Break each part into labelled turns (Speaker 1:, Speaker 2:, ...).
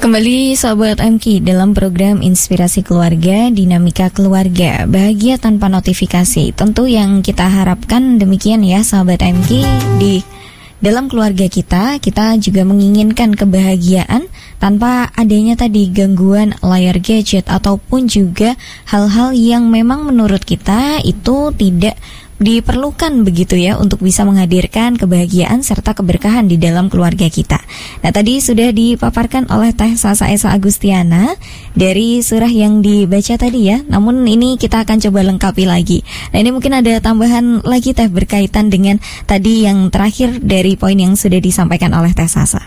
Speaker 1: Kembali sahabat MK dalam program Inspirasi Keluarga, Dinamika Keluarga, Bahagia Tanpa Notifikasi. Tentu yang kita harapkan demikian ya sahabat MK, di dalam keluarga kita juga menginginkan kebahagiaan tanpa adanya tadi gangguan layar gadget ataupun juga hal-hal yang memang menurut kita itu tidak diperlukan begitu ya untuk bisa menghadirkan kebahagiaan serta keberkahan di dalam keluarga kita. Nah tadi sudah dipaparkan oleh Teh Sasa Esa Agustiana dari surah yang dibaca tadi ya. Namun ini kita akan coba lengkapi lagi. Nah ini mungkin ada tambahan lagi Teh berkaitan dengan tadi yang terakhir dari poin yang sudah disampaikan oleh Teh Sasa.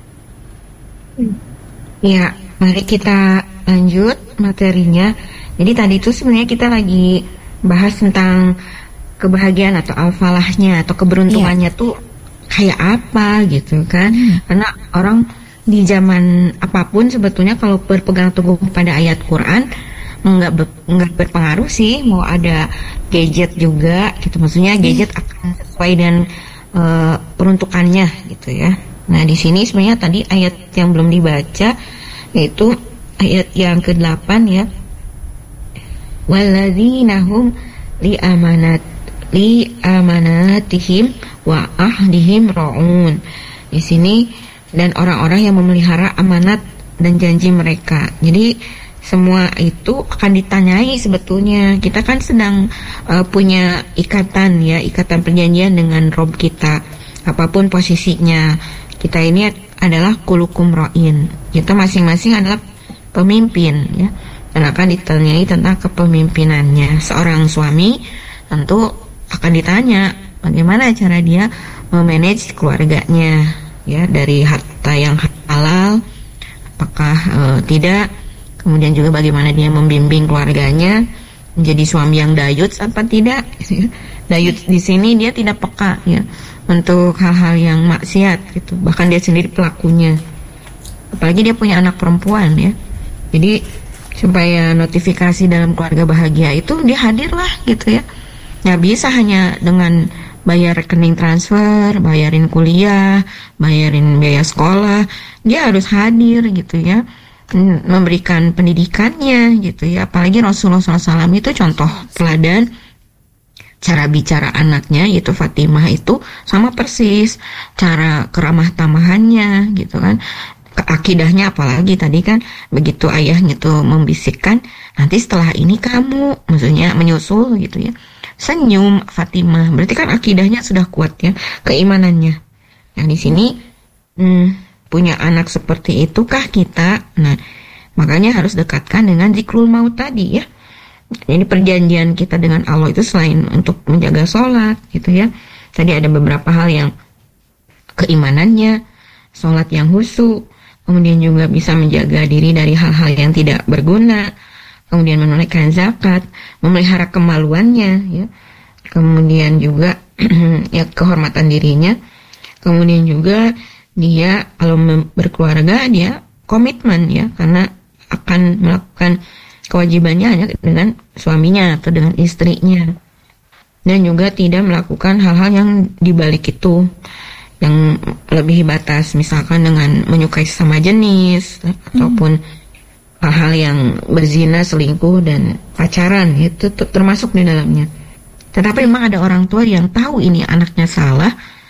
Speaker 2: Ya, mari kita lanjut materinya. Jadi tadi itu sebenarnya kita lagi bahas tentang kebahagiaan atau al-falahnya atau keberuntungannya tuh kayak apa gitu kan. Karena orang di zaman apapun sebetulnya kalau berpegang teguh pada ayat Quran nggak berpengaruh sih mau ada gadget juga gitu. Maksudnya gadget akan sesuai dengan peruntukannya gitu ya. Nah di sini sebenarnya tadi ayat yang belum dibaca yaitu ayat yang ke-8 ya. Walladzina hum li amanatihim wa ahdihim ra'un. Di sini dan orang-orang yang memelihara amanat dan janji mereka. Jadi semua itu akan ditanyai sebetulnya. Kita kan sedang punya ikatan perjanjian dengan Rob kita. Apapun posisinya, kita ini adalah kulukum ra'in. Kita masing-masing adalah pemimpin ya. Dan akan ditanyai tentang kepemimpinannya. Seorang suami tentu akan ditanya bagaimana cara dia memanage keluarganya ya, dari harta yang halal apakah tidak, kemudian juga bagaimana dia membimbing keluarganya menjadi suami yang dayut apa tidak. Dayut di sini dia tidak peka ya untuk hal-hal yang maksiat gitu, bahkan dia sendiri pelakunya, apalagi dia punya anak perempuan ya. Jadi supaya notifikasi dalam keluarga bahagia itu dia hadirlah gitu ya. Nggak bisa hanya dengan bayar rekening transfer, bayarin kuliah, bayarin biaya sekolah. Dia harus hadir gitu ya, memberikan pendidikannya gitu ya. Apalagi Rasulullah SAW itu contoh teladan cara bicara anaknya, yaitu Fatimah itu sama persis cara keramah tamahannya gitu kan. Akidahnya apalagi tadi kan begitu ayahnya tuh membisikkan, nanti setelah ini kamu, maksudnya menyusul gitu ya, senyum Fatimah, berarti kan akidahnya sudah kuat ya, keimanannya. Nah di sini punya anak seperti itukah kita? Nah makanya harus dekatkan dengan zikrul maut tadi ya. Jadi perjanjian kita dengan Allah itu selain untuk menjaga sholat gitu ya, tadi ada beberapa hal yang keimanannya, sholat yang khusyuk, kemudian juga bisa menjaga diri dari hal-hal yang tidak berguna, kemudian menunaikan zakat, memelihara kemaluannya ya, kemudian juga ya kehormatan dirinya, kemudian juga dia kalau berkeluarga dia komitmen ya, karena akan melakukan kewajibannya hanya dengan suaminya atau dengan istrinya, dan juga tidak melakukan hal-hal yang dibalik itu yang lebih batas, misalkan dengan menyukai sesama jenis ataupun hal-hal yang berzina, selingkuh dan pacaran, itu termasuk di dalamnya. Tetapi memang ada orang tua yang tahu ini anaknya salah.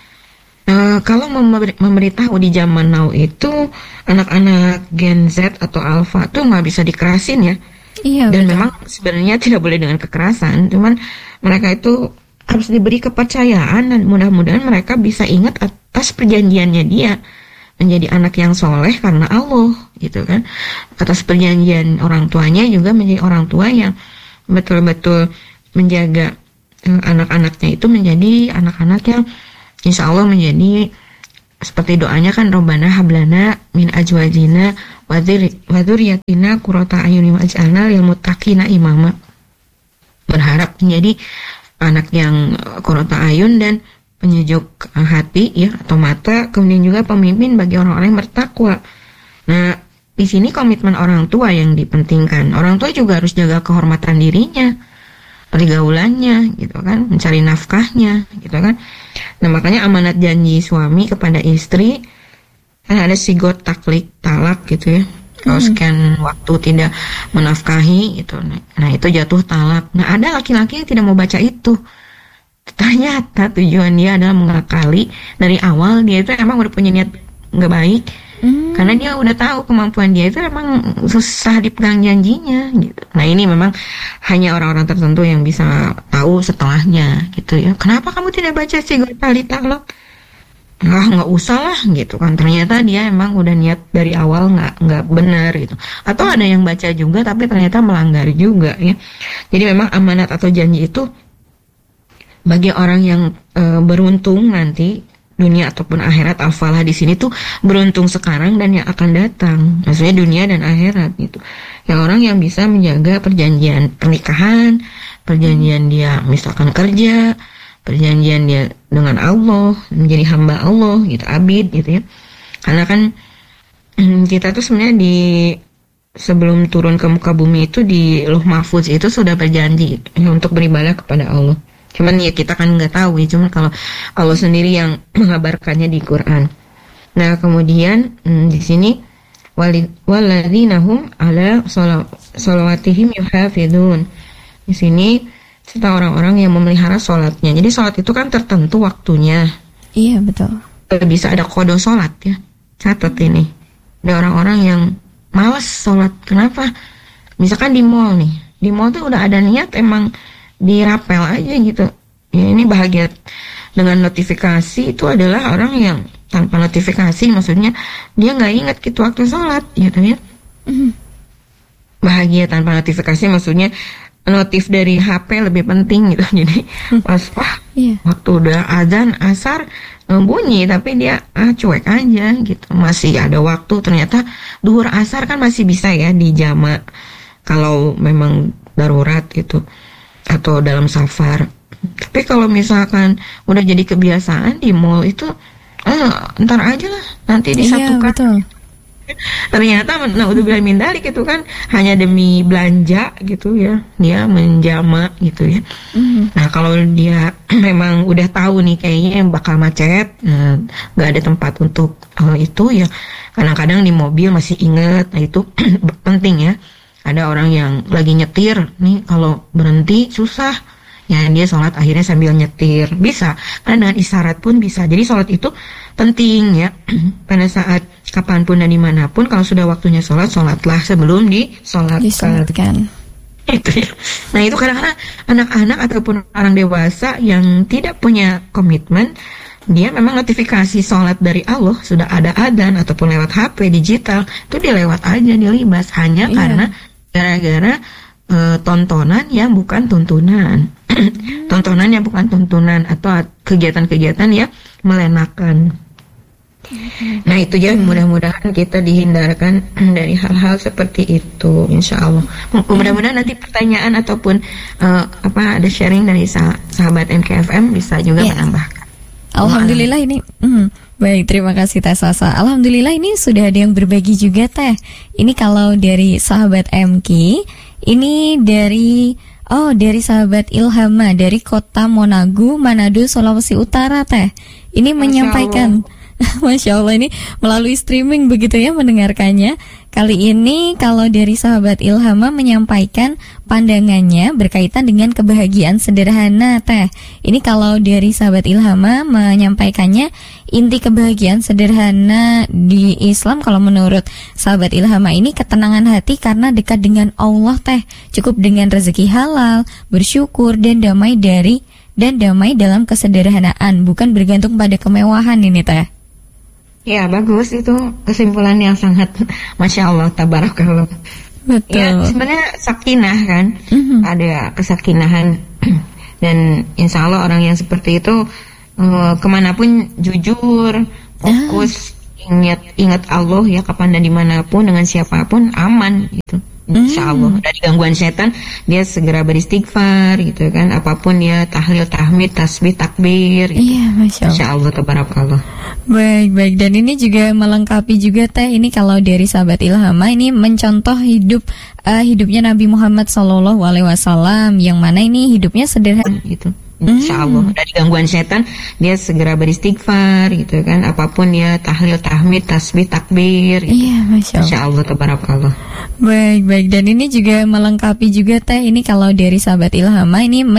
Speaker 2: Kalau memberitahu di zaman now itu anak-anak Gen Z atau Alpha tuh nggak bisa dikerasin ya. Iya, dan betul. Memang sebenarnya tidak boleh dengan kekerasan, cuman mereka itu harus diberi kepercayaan dan mudah-mudahan mereka bisa ingat atas perjanjiannya dia menjadi anak yang soleh karena Allah gitu kan, atas perjanjian orang tuanya juga menjadi orang tua yang betul-betul menjaga anak-anaknya itu menjadi anak-anak yang insya Allah menjadi seperti doanya kan, Robbana hablana min azwajina wa dzurriyyatina qurrata a'yunin waj'alna lil muttaqina imama. Berharap menjadi anak yang qurrata ayun dan penyejuk hati ya atau mata, kemudian juga pemimpin bagi orang-orang yang bertakwa. Nah, di sini komitmen orang tua yang dipentingkan. Orang tua juga harus jaga kehormatan dirinya, pergaulannya gitu kan, mencari nafkahnya gitu kan. Nah makanya amanat janji suami kepada istri kan ada sigot taklik talak gitu ya. Kalau sekian waktu tidak menafkahi gitu, nah itu jatuh talak. Nah ada laki-laki yang tidak mau baca itu. Ternyata tujuan dia adalah mengakali dari awal, dia itu emang udah punya niat nggak baik. Karena dia udah tahu kemampuan dia itu emang susah dipegang janjinya gitu. Nah ini memang hanya orang-orang tertentu yang bisa tahu setelahnya gitu ya. Kenapa kamu tidak baca sigor tali talak? Nggak usah lah gitu kan. Ternyata dia emang udah niat dari awal nggak benar gitu. Atau ada yang baca juga tapi ternyata melanggar juga ya. Jadi memang amanat atau janji itu bagi orang yang beruntung nanti, dunia ataupun akhirat, al-falah di sini tuh beruntung sekarang dan yang akan datang. Maksudnya dunia dan akhirat gitu. Yang orang yang bisa menjaga perjanjian pernikahan, perjanjian dia misalkan kerja, perjanjian dia dengan Allah, menjadi hamba Allah gitu, abid gitu ya. Karena kan kita tuh sebenarnya di sebelum turun ke muka bumi itu di Lauh Mahfuz itu sudah berjanji untuk beribadah kepada Allah. Cuman ya kita kan nggak tahu ya, cuman kalau Allah sendiri yang mengabarkannya di Quran. Nah kemudian di sini waladzinahum ala sholawatihim yuhafidun. Di sini serta orang-orang yang memelihara sholatnya. Jadi sholat itu kan tertentu waktunya.
Speaker 1: Iya betul.
Speaker 2: Bisa ada qada sholat ya. Catat ini. Ada orang-orang yang malas sholat. Kenapa? Misalkan di mall nih. Di mall tuh udah ada niat emang dirapel aja gitu. Ya ini bahagia dengan notifikasi itu adalah orang yang tanpa notifikasi, maksudnya dia nggak ingat gitu waktu sholat gitu ya. Bahagia tanpa notifikasi maksudnya notif dari HP lebih penting gitu. Jadi pas waktu udah azan asar bunyi tapi dia cuek aja gitu. Masih ada waktu, ternyata duhur asar kan masih bisa ya dijamak kalau memang darurat gitu atau dalam safar. Tapi kalau misalkan udah jadi kebiasaan di mall itu ntar aja lah nanti disatukan. Iya, betul. Ternyata naudzubillah min dzalik itu kan hanya demi belanja gitu ya, dia menjamak gitu ya. Nah kalau dia memang udah tahu nih kayaknya yang bakal macet, nggak ada tempat untuk itu ya, kadang-kadang di mobil masih inget. Nah itu penting ya. Ada orang yang lagi nyetir nih, kalau berhenti susah ya, dia sholat akhirnya sambil nyetir bisa, karena dengan isyarat pun bisa. Jadi sholat itu penting ya. Pada saat kapanpun dan dimanapun, kalau sudah waktunya sholat, sholatlah sebelum disolatkan. Itu ya. Nah itu kadang-kadang anak-anak ataupun orang dewasa yang tidak punya komitmen, dia memang notifikasi sholat dari Allah sudah ada adzan ataupun lewat HP digital, itu dia lewat aja, dia libas hanya karena gara-gara tontonan yang bukan tuntunan. Tontonan yang bukan tuntunan atau kegiatan-kegiatan yang melenakan. Nah itu ya, mudah-mudahan kita dihindarkan dari hal-hal seperti itu, insya Allah. Mudah-mudahan nanti pertanyaan ataupun ada sharing dari sahabat NKFM bisa juga menambahkan.
Speaker 1: Alhamdulillah ini baik, terima kasih Teh Sasa. Alhamdulillah ini sudah ada yang berbagi juga Teh. Ini kalau dari sahabat MK, ini dari sahabat Ilhama dari Kota Monagu, Manado, Sulawesi Utara Teh. Ini menyampaikan Masya Allah, ini melalui streaming begitu ya mendengarkannya. Kali ini kalau dari sahabat Ilhama menyampaikan pandangannya berkaitan dengan kebahagiaan sederhana Teh. Ini kalau dari sahabat Ilhama menyampaikannya, inti kebahagiaan sederhana di Islam kalau menurut sahabat Ilhama ini ketenangan hati karena dekat dengan Allah Teh. Cukup dengan rezeki halal, bersyukur dan damai dalam kesederhanaan, bukan bergantung pada kemewahan ini Teh.
Speaker 2: Ya bagus, itu kesimpulan yang sangat Masya Allah, tabarakallah. Betul. Ya sebenarnya sakinah kan, ada kesakinahan dan insya Allah orang yang seperti itu kemanapun jujur, fokus, ingat Allah ya, kapan dan dimanapun dengan siapapun aman gitu. Insya Allah dari gangguan setan dia segera beristighfar gitu kan, apapun ya, tahlil, tahmid, tasbih, takbir gitu. Iya, Masya Allah, tabarakallah.
Speaker 1: Baik, dan ini juga melengkapi juga Teh, ini kalau dari sahabat Ilhama ini mencontoh hidupnya Nabi Muhammad SAW yang mana ini hidupnya sederhana gitu.
Speaker 2: Insya Allah dari gangguan setan dia segera beristighfar gitu kan, apapun ya, tahlil, tahmid, tasbih, takbir gitu.
Speaker 1: Iya, Masya
Speaker 2: Allah, tabarakallah.
Speaker 1: Baik, dan ini juga melengkapi juga Teh, ini kalau dari sahabat Ilhama ini